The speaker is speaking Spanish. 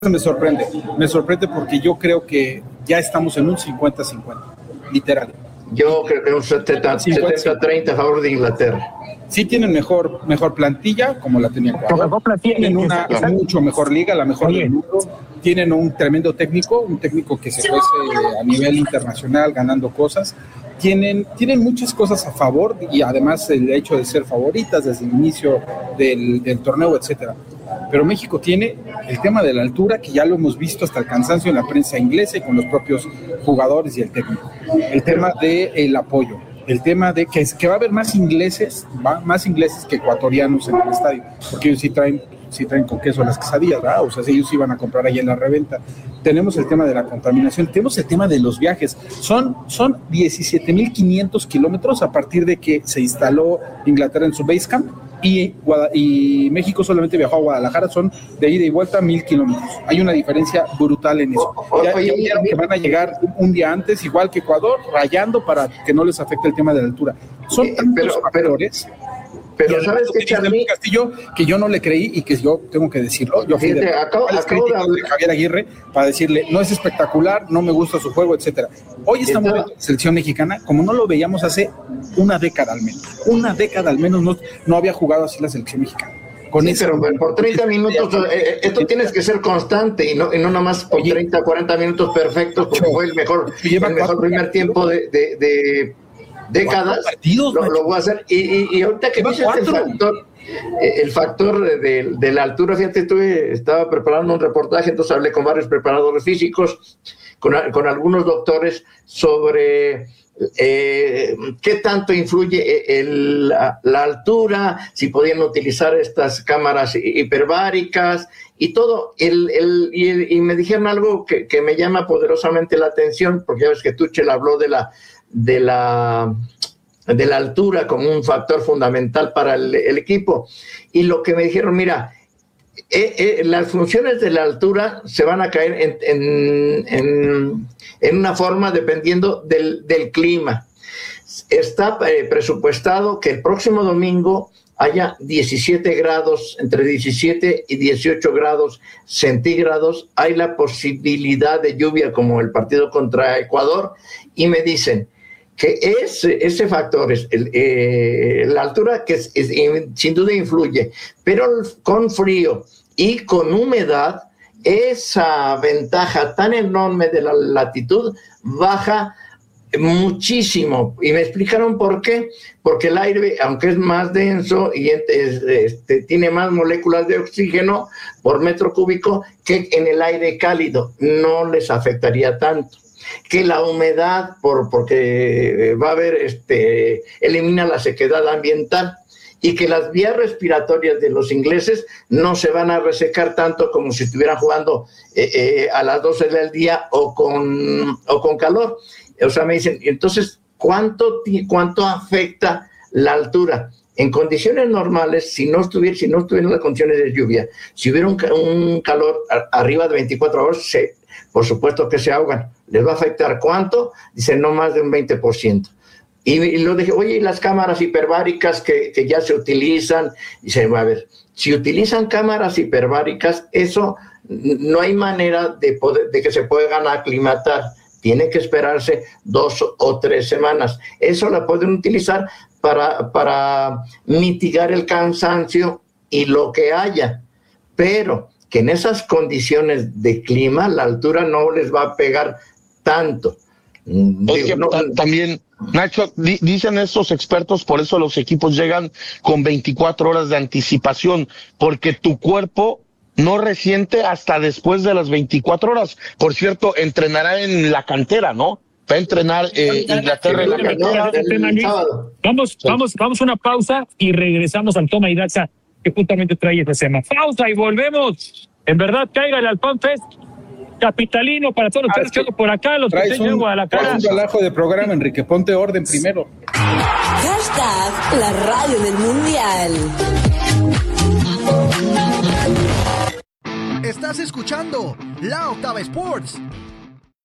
me sorprende porque yo creo que ya estamos en un 50-50, literal. Yo creo que un 70-30 a favor de Inglaterra. Sí tienen mejor plantilla, como la tenía Ecuador. Tienen una mucho mejor liga, la mejor del mundo. Tienen un tremendo técnico, que se fuese a nivel internacional ganando cosas. Tienen muchas cosas a favor y además el hecho de ser favoritas desde el inicio del torneo, etcétera. Pero México tiene el tema de la altura, que ya lo hemos visto hasta el cansancio en la prensa inglesa y con los propios jugadores y el técnico. El tema del apoyo, el tema de que va a haber más ingleses que ecuatorianos en el estadio, porque ellos sí traen con queso las quesadillas, ¿verdad? O sea, si ellos iban a comprar ahí en la reventa. Tenemos el tema de la contaminación, tenemos el tema de los viajes. Son 17,500 kilómetros a partir de que se instaló Inglaterra en su base camp. Y México solamente viajó a Guadalajara, son de ida y vuelta 1,000 kilómetros. Hay una diferencia brutal en eso. Ya vieron que van a llegar un día antes, igual que Ecuador, rayando para que no les afecte el tema de la altura. Son tantos factores. Pero ¿sabes qué, Charly? Castillo, que yo no le creí y que yo tengo que decirlo. Yo fui acabo de Javier Aguirre para decirle, no es espectacular, no me gusta su juego, etcétera. Hoy estamos viendo la selección mexicana como no lo veíamos hace una década al menos. Una década al menos no había jugado así la selección mexicana. Pero por 30 minutos, esto tienes que ser constante y no nomás por 30, 40 minutos perfectos, porque fue el mejor primer tiempo de décadas, lo voy a hacer. Y ahorita que dices el factor de la altura, fíjate, estaba preparando un reportaje, entonces hablé con varios preparadores físicos, con algunos doctores sobre qué tanto influye la altura, si podían utilizar estas cámaras hiperbáricas y todo. Y me dijeron algo que me llama poderosamente la atención, porque ya ves que Tuchel habló de la altura como un factor fundamental para el equipo. Y lo que me dijeron, mira, las funciones de la altura se van a caer en una forma dependiendo del clima. Está presupuestado que el próximo domingo haya 17 grados, entre 17 y 18 grados centígrados. Hay la posibilidad de lluvia como el partido contra Ecuador, y me dicen que ese factor, la altura, que sin duda influye, pero con frío y con humedad, esa ventaja tan enorme de la latitud baja muchísimo. Y me explicaron por qué. Porque el aire, aunque es más denso y tiene más moléculas de oxígeno por metro cúbico que en el aire cálido, no les afectaría tanto. Que la humedad, porque va a haber, elimina la sequedad ambiental, y que las vías respiratorias de los ingleses no se van a resecar tanto como si estuvieran jugando a las 12 del día o con calor. O sea, me dicen, entonces, ¿cuánto afecta la altura? En condiciones normales, si no estuvieran las condiciones de lluvia, si hubiera un calor arriba de 24 horas, por supuesto que se ahogan. ¿Les va a afectar cuánto? Dicen, no más de un 20%. Y lo dije, oye, ¿y las cámaras hiperbáricas que ya se utilizan? Dicen, a ver, si utilizan cámaras hiperbáricas, eso no hay manera de que se puedan aclimatar. Tiene que esperarse 2 o 3 semanas. Eso la pueden utilizar para mitigar el cansancio y lo que haya. Pero que en esas condiciones de clima, la altura no les va a pegar tanto. También, Nacho, dicen estos expertos, por eso los equipos llegan con 24 horas de anticipación, porque tu cuerpo no resiente hasta después de las 24 horas. Por cierto, entrenará en la cantera, ¿no? Va a entrenar Inglaterra en la cantera. Vamos a una pausa y regresamos al Toma y Daxa, que justamente trae este tema. Pausa y volvemos. En verdad, cáigale al FanFest capitalino para todos los que están por acá, los que estén en Guadalajara. Traes un relajo de programa, Enrique, ponte orden primero. Hashtag la radio del mundial. Estás escuchando La Octava Sports